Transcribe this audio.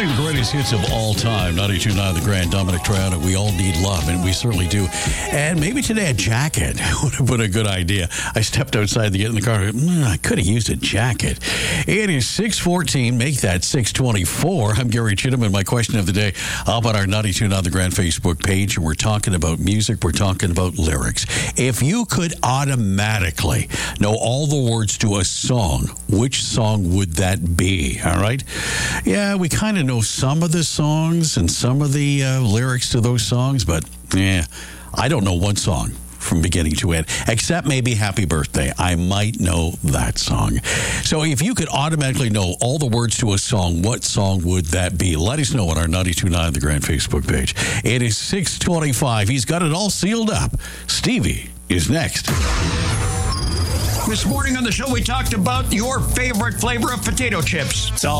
Playing the greatest hits of all time. 92.9 The Grand, Dominic Troiano. We all need love, and we certainly do. And maybe today a jacket would have been a good idea. I stepped outside to get in the car. I could have used a jacket. It is 6:14. Make that 6:24. I'm Gary Chittum, and my question of the day up on our 92.9 The Grand Facebook page. And we're talking about music. We're talking about lyrics. If you could automatically know all the words to a song, which song would that be? All right? Yeah, we kind of know some of the songs and some of the lyrics to those songs, but yeah, I don't know one song from beginning to end, except maybe Happy Birthday. I might know that song. So if you could automatically know all the words to a song, what song would that be? Let us know on our 92.9 The Grand Facebook page. It is 6:25. He's got it all sealed up. Stevie is next. This morning on the show, we talked about your favorite flavor of potato chips. It's all